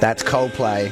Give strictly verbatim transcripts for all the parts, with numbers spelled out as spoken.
That's Coldplay.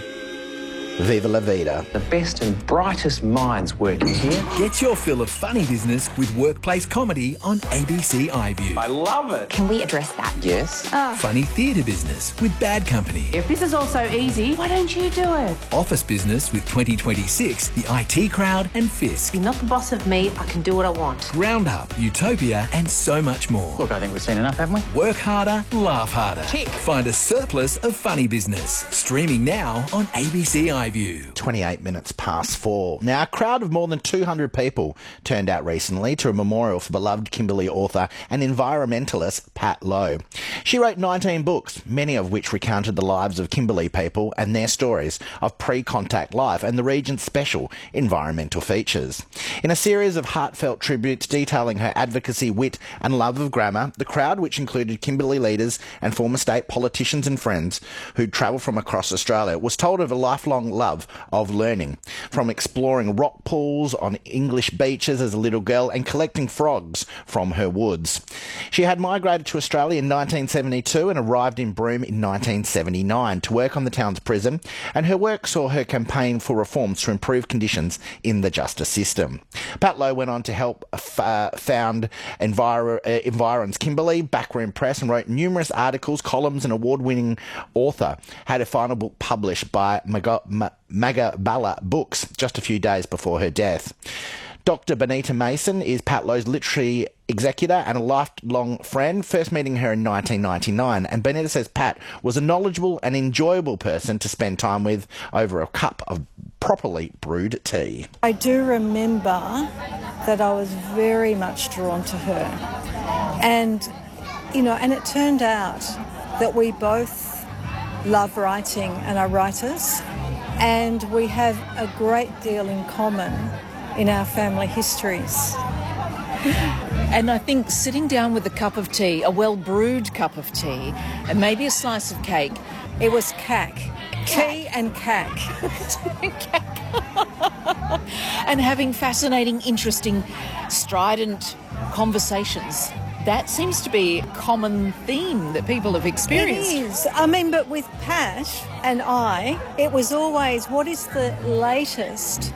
Viva la vida. The best and brightest minds working here. Get your fill of funny business with workplace comedy on A B C iView. I love it. Can we address that? Yes. Oh. Funny theatre business with Bad Company. If this is all so easy, why don't you do it? Office business with twenty twenty-six, The I T Crowd and Fisk. You're not the boss of me, I can do what I want. Roundup, Utopia and so much more. Look, I think we've seen enough, haven't we? Work harder, laugh harder. Tick. Find a surplus of funny business. Streaming now on A B C iView. twenty-eight minutes past four. Now, a crowd of more than two hundred people turned out recently to a memorial for beloved Kimberley author and environmentalist Pat Lowe. She wrote nineteen books, many of which recounted the lives of Kimberley people and their stories of pre-contact life and the region's special environmental features. In a series of heartfelt tributes detailing her advocacy, wit and love of grammar, the crowd, which included Kimberley leaders and former state politicians and friends who'd travelled from across Australia, was told of a lifelong love of learning, from exploring rock pools on English beaches as a little girl and collecting frogs from her woods. She had migrated to Australia in nineteen seventy-two and arrived in Broome in nineteen seventy-nine to work on the town's prison, and her work saw her campaign for reforms to improve conditions in the justice system. Pat Lowe went on to help uh, found Enviro, uh, Environs Kimberley, Backroom Press, and wrote numerous articles, columns, and award-winning author. Had her final book published by Maga, Ma, Magabala Books just a few days before her death. Doctor Benita Mason is Pat Lowe's literary executor and a lifelong friend, first meeting her in nineteen ninety-nine, and Benita says Pat was a knowledgeable and enjoyable person to spend time with over a cup of properly brewed tea. I do remember that I was very much drawn to her, and you know, and it turned out that we both love writing and are writers, and we have a great deal in common in our family histories. And I think sitting down with a cup of tea, a well-brewed cup of tea, and maybe a slice of cake. It was cack. Tea and cack. And having fascinating, interesting, strident conversations. That seems to be a common theme that people have experienced. It is. I mean, but with Pat and I, it was always, what is the latest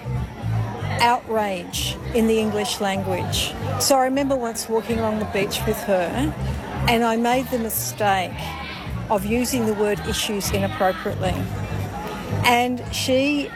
outrage in the English language? So I remember once walking along the beach with her, and I made the mistake of using the word issues inappropriately. And she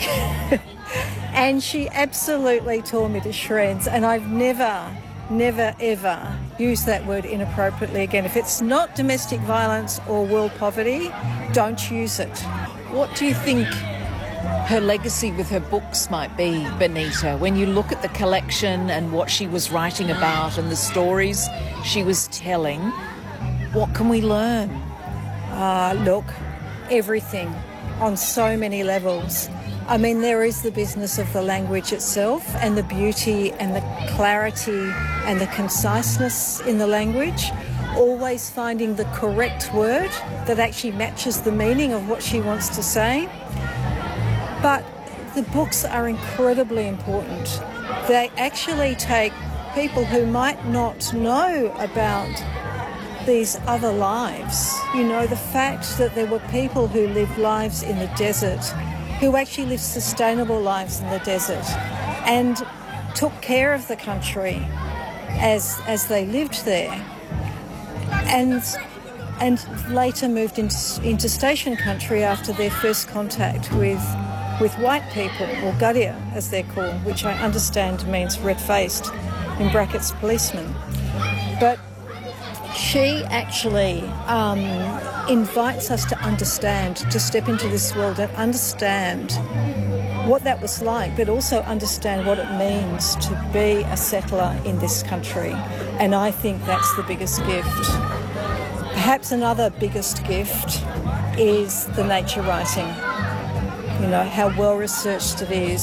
and she absolutely tore me to shreds, and I've never, never, ever used that word inappropriately again. If it's not domestic violence or world poverty, don't use it. What do you think her legacy with her books might be, Benita, when you look at the collection and what she was writing about and the stories she was telling? What can we learn? Uh, look, everything on so many levels. I mean, there is the business of the language itself and the beauty and the clarity and the conciseness in the language, always finding the correct word that actually matches the meaning of what she wants to say. But the books are incredibly important. They actually take people who might not know about these other lives. You know, the fact that there were people who lived lives in the desert, who actually lived sustainable lives in the desert and took care of the country as as they lived there, and and later moved into, into station country after their first contact with with white people, or Garia as they're called, which I understand means red-faced, in brackets policemen. But she actually um, invites us to understand, to step into this world and understand what that was like, but also understand what it means to be a settler in this country. And I think that's the biggest gift. Perhaps another biggest gift is the nature writing. You know, how well researched it is,